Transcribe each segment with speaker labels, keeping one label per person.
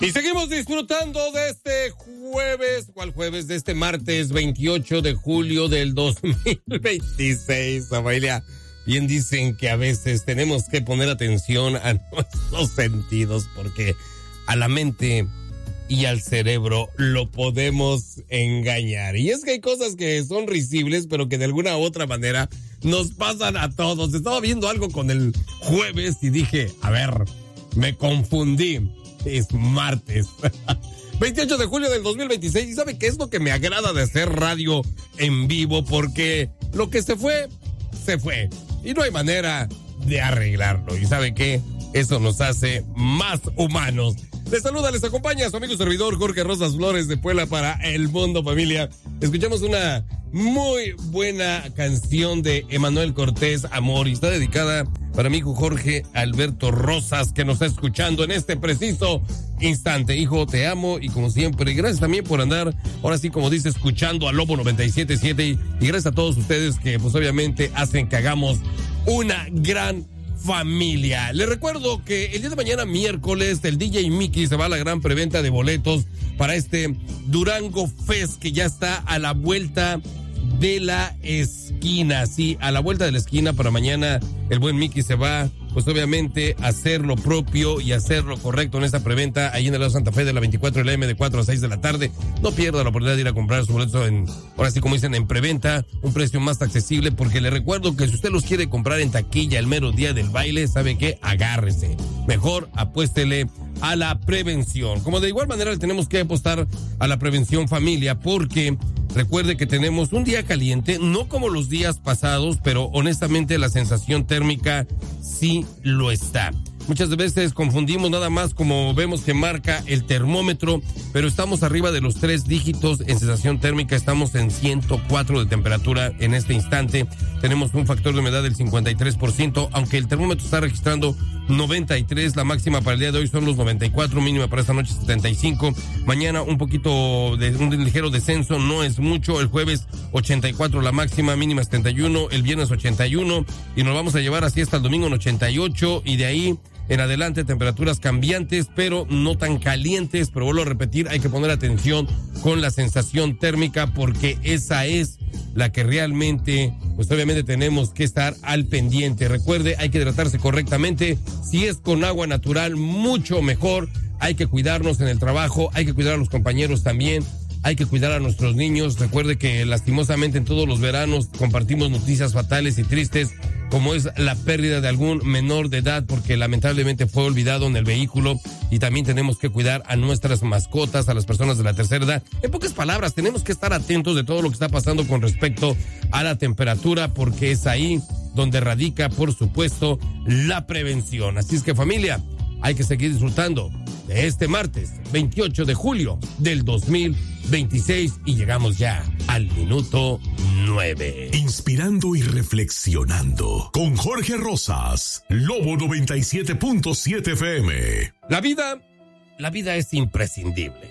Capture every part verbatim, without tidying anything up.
Speaker 1: Y seguimos disfrutando de este jueves, ¿cuál jueves? De este martes veintiocho de julio del dos mil veintiséis, familia. Bien dicen que a veces tenemos que poner atención a nuestros sentidos porque a la mente y al cerebro lo podemos engañar. Y es que hay cosas que son risibles, pero que de alguna u otra manera nos pasan a todos. Estaba viendo algo con el jueves y dije, a ver, me confundí. Es martes. veintiocho de julio del dos mil veintiséis. ¿Y sabe qué es lo que me agrada de hacer radio en vivo? Porque lo que se fue, se fue. Y no hay manera de arreglarlo. ¿Y sabe qué? Eso nos hace más humanos. Les saluda, les acompaña su amigo servidor Jorge Rosas Flores de Puebla para el mundo, familia. Escuchamos una muy buena canción de Emanuel Cortés, Amor, y está dedicada para mi hijo Jorge Alberto Rosas, que nos está escuchando en este preciso instante. Hijo, te amo y como siempre, gracias también por andar, ahora sí como dice, escuchando a Lobo noventa y siete punto siete y gracias a todos ustedes que pues obviamente hacen que hagamos una gran familia. Les recuerdo que el día de mañana, miércoles, el D J Mickey se va a la gran preventa de boletos para este Durango Fest que ya está a la vuelta de la esquina. Sí, a la vuelta de la esquina. Para mañana el buen Mickey se va, pues obviamente, a hacer lo propio y hacer lo correcto en esta preventa ahí en el lado Santa Fe de la veinticuatro L M de cuatro a seis de la tarde. No pierda la oportunidad de ir a comprar su boleto en, ahora sí como dicen, en preventa, un precio más accesible, porque le recuerdo que si usted los quiere comprar en taquilla el mero día del baile, ¿sabe qué? Agárrese. Mejor apuéstele a la prevención. Como de igual manera le tenemos que apostar a la prevención, familia, porque recuerde que tenemos un día caliente, no como los días pasados, pero honestamente la sensación térmica sí lo está. Muchas veces confundimos nada más como vemos que marca el termómetro, pero estamos arriba de los tres dígitos en sensación térmica, estamos en ciento cuatro de temperatura en este instante, tenemos un factor de humedad del cincuenta y tres por ciento, aunque el termómetro está registrando noventa y tres, la máxima para el día de hoy son los noventa y cuatro, mínima para esta noche setenta y cinco, mañana un poquito de un ligero descenso, no es mucho, el jueves ochenta y cuatro la máxima, mínima setenta y uno, el viernes ochenta y uno y nos vamos a llevar así hasta el domingo en ochenta y ocho y de ahí en adelante temperaturas cambiantes, pero no tan calientes, pero vuelvo a repetir, hay que poner atención con la sensación térmica porque esa es la que realmente, pues obviamente tenemos que estar al pendiente. Recuerde, hay que hidratarse correctamente, si es con agua natural, mucho mejor, hay que cuidarnos en el trabajo, hay que cuidar a los compañeros también, hay que cuidar a nuestros niños. Recuerde que lastimosamente en todos los veranos compartimos noticias fatales y tristes, como es la pérdida de algún menor de edad porque lamentablemente fue olvidado en el vehículo, y también tenemos que cuidar a nuestras mascotas, a las personas de la tercera edad. En pocas palabras, tenemos que estar atentos de todo lo que está pasando con respecto a la temperatura, porque es ahí donde radica, por supuesto, la prevención. Así es que, familia, hay que seguir disfrutando de este martes veintiocho de julio del dos mil veintiséis y llegamos ya al minuto nueve.
Speaker 2: Inspirando y reflexionando con Jorge Rosas, Lobo noventa y siete punto siete F M.
Speaker 1: La vida, la vida es imprescindible.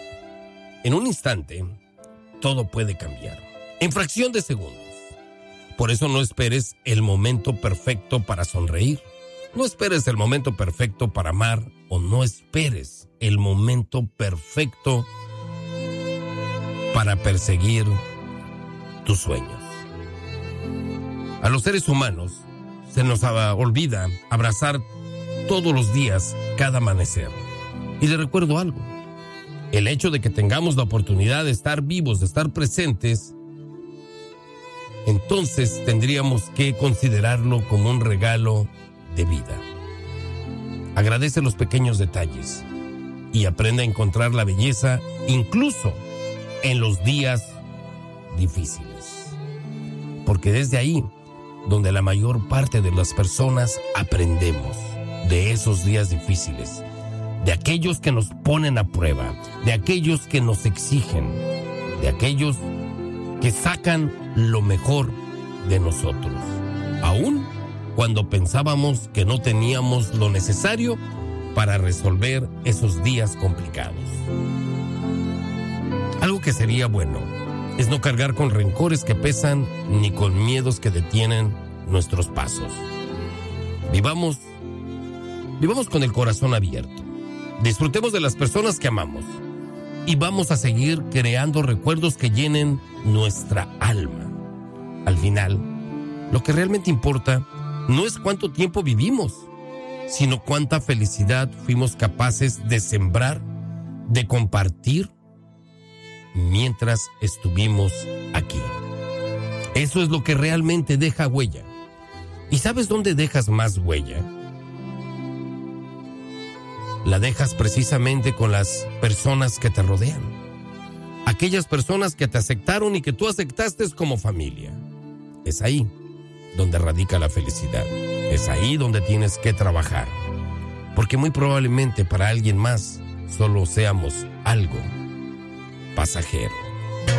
Speaker 1: En un instante, todo puede cambiar. En fracción de segundos. Por eso no esperes el momento perfecto para sonreír. No esperes el momento perfecto para amar, o no esperes el momento perfecto para perseguir tus sueños. A los seres humanos se nos olvida abrazar todos los días cada amanecer. Y les recuerdo algo, el hecho de que tengamos la oportunidad de estar vivos, de estar presentes, entonces tendríamos que considerarlo como un regalo de vida. Agradece los pequeños detalles y aprende a encontrar la belleza incluso en los días difíciles, porque desde ahí donde la mayor parte de las personas aprendemos, de esos días difíciles, de aquellos que nos ponen a prueba, de aquellos que nos exigen, de aquellos que sacan lo mejor de nosotros, aún cuando pensábamos que no teníamos lo necesario para resolver esos días complicados. Algo que sería bueno es no cargar con rencores que pesan ni con miedos que detienen nuestros pasos. Vivamos, vivamos con el corazón abierto, Disfrutemos de las personas que amamos y vamos a seguir creando recuerdos que llenen nuestra alma. Al final, lo que realmente importa no es cuánto tiempo vivimos, sino cuánta felicidad fuimos capaces de sembrar, de compartir mientras estuvimos aquí. Eso es lo que realmente deja huella. ¿Y sabes dónde dejas más huella? La dejas precisamente con las personas que te rodean. Aquellas personas que te aceptaron y que tú aceptaste como familia. Es ahí donde radica la felicidad. Es ahí donde tienes que trabajar. Porque muy probablemente para alguien más solo seamos algo pasajero.